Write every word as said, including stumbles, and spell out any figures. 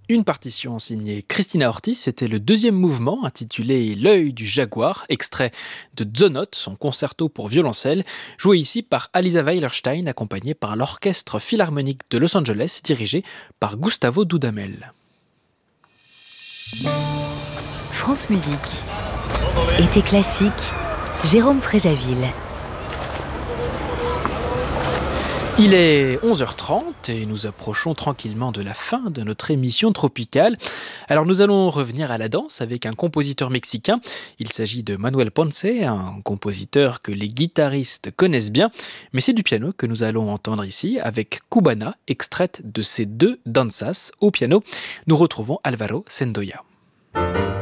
Une partition signée Christina Ortiz, c'était le deuxième mouvement intitulé L'œil du jaguar, extrait de Zonot, son concerto pour violoncelle, joué ici par Alisa Weilerstein, accompagné par l'Orchestre Philharmonique de Los Angeles, dirigé par Gustavo Dudamel. France Musique. Été classique, Jérôme Fréjaville. Il est onze heures trente et nous approchons tranquillement de la fin de notre émission tropicale. Alors nous allons revenir à la danse avec un compositeur mexicain. Il s'agit de Manuel Ponce, un compositeur que les guitaristes connaissent bien. Mais c'est du piano que nous allons entendre ici avec Cubana, extraite de ces deux danzas au piano. Nous retrouvons Alvaro Sendoya.